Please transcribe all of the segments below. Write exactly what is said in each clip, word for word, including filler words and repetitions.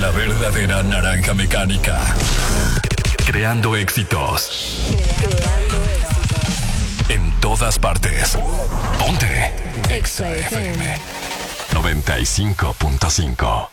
La verdadera naranja mecánica. Creando éxitos. En todas partes. Ponte. Exa F M noventa y cinco punto cinco.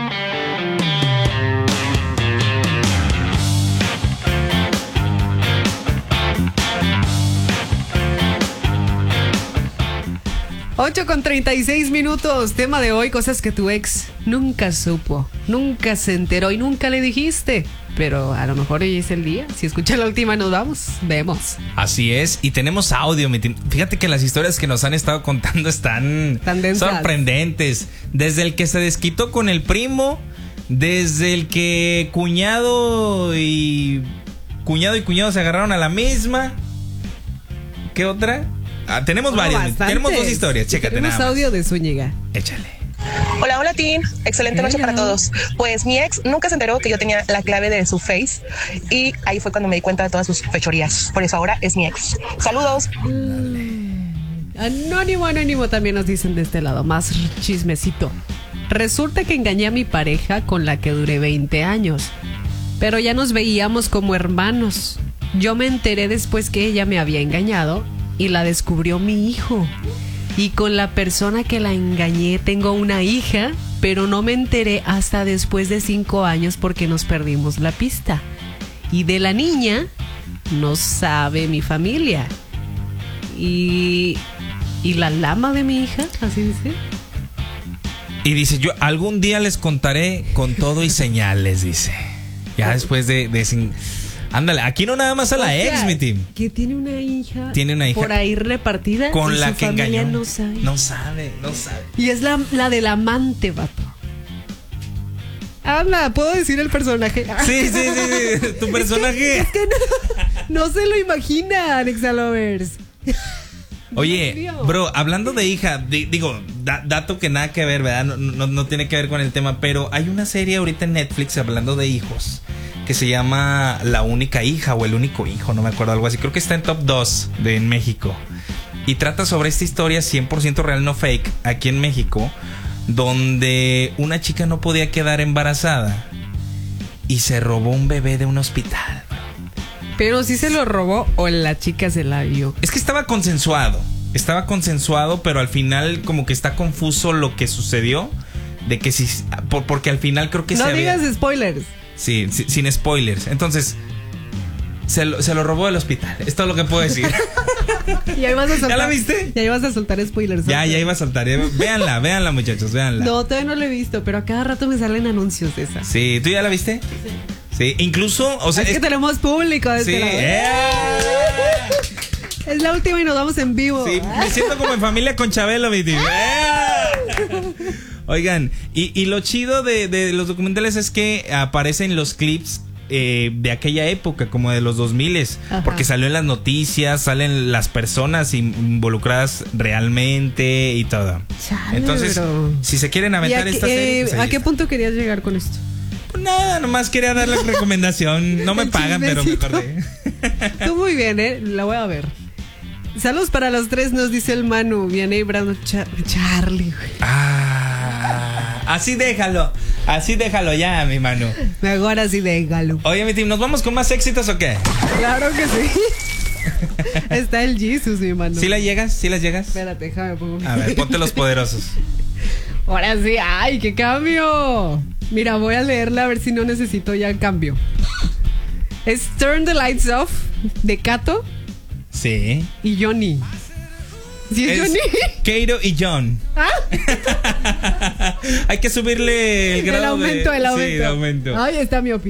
ocho con treinta y seis minutos. Tema de hoy: cosas que tu ex nunca supo, nunca se enteró y nunca le dijiste. Pero a lo mejor hoy es el día. Si escucha la última, nos vamos. Vemos. Así es. Y tenemos audio. Fíjate que las historias que nos han estado contando están Tan sorprendentes. Desde el que se desquitó con el primo, desde el que cuñado y cuñado y cuñado se agarraron a la misma. ¿Qué otra? Ah, tenemos Oh, varias. bastantes. Tenemos dos historias. Chécate Tenemos nada más. audio de Zúñiga. Échale. Hola, hola, Tim. Excelente noche Hola. para todos. Pues mi ex nunca se enteró que yo tenía la clave de su Face y ahí fue cuando me di cuenta de todas sus fechorías. Por eso ahora es mi ex. Saludos. Anónimo, anónimo también nos dicen de este lado. Más chismecito. Resulta que engañé a mi pareja con la que duré veinte años. Pero ya nos veíamos como hermanos. Yo me enteré después que ella me había engañado y la descubrió mi hijo. Y con la persona que la engañé tengo una hija, pero no me enteré hasta después de cinco años porque nos perdimos la pista. Y de la niña no sabe mi familia. Y, y la lama de mi hija, así dice. Y dice, yo algún día les contaré con todo y señales, dice. Ya después de... de sin... Ándale, aquí no nada más a la O sea, ex, mi team. Que tiene una hija. Tiene una hija por ahí repartida. con y la su que familia engañó. No sabe. No sabe, no sabe. Y es la, la del amante, vato. Habla, ¿puedo decir el personaje? Sí, sí, sí, sí. Tu personaje. Es que, es que no, no se lo imagina, Alexa Lovers. Oye, Dios mío. bro, hablando de hija, di- digo, da- dato que nada que ver, ¿verdad? No, no, no tiene que ver con el tema, pero hay una serie ahorita en Netflix hablando de hijos que se llama La única hija o El único hijo, no me acuerdo, algo así. Creo que está en top dos de en México. Y trata sobre esta historia cien por ciento real, no fake, aquí en México, donde una chica no podía quedar embarazada y se robó un bebé de un hospital. Pero sí se lo robó o la chica se la vio. Es que estaba consensuado. Estaba consensuado, pero al final como que está confuso lo que sucedió. De que si... Por, porque al final creo que No se digas había... spoilers. Sí, sí, sin spoilers. Entonces, se lo, se lo robó del hospital. Es todo lo que puedo decir. Y ahí vas a soltar, ¿Ya la viste? Ya ibas a soltar spoilers. ya, ¿no? ya iba a saltar. Ya- Véanla, véanla, muchachos, véanla. No, todavía no lo he visto, pero a cada rato me salen anuncios de esa. Sí, ¿tú ya la viste? Sí. Incluso, o sea... es, que es- tenemos público de Sí, este lado. ¡eh! Es la última y nos vamos en vivo. Sí, me siento como en familia con Chabelo, mi tío. Oigan, y, y lo chido de, de los documentales es que aparecen los clips eh, de aquella época, como de los dos mil, Ajá. porque salió en las noticias, salen las personas involucradas realmente y todo. Chale, Entonces, bro. si se quieren ¿Y aventar a, esta qué, serie, eh, pues ahí ¿a qué está. punto querías llegar con esto? Pues nada, nomás quería dar la recomendación. No me El pagan, pero me chismecito. acordé. Tú muy bien, ¿eh? La voy a ver. Saludos para los tres, nos dice el Manu. Viene Brandon Char- Charlie, güey. Ah, así déjalo. Así déjalo ya, mi Manu. Mejor así de galo. Oye, mi team, ¿nos vamos con más éxitos o qué? Claro que sí. Está el Jesus, mi Manu. ¿Sí la llegas? ¿Sí las llegas? Espérate, déjame pongo. A ver, ponte los poderosos. Ahora sí, ¡ay, qué cambio! Mira, voy a leerla a ver si no necesito ya cambio. Es Turn the Lights Off de Kato Sí. y Johnny. ¿Sí es, Es Johnny? Kato y John. ¿Ah? Hay que subirle el grado El aumento, de... el aumento. Sí, de aumento. Ahí está mi opinión.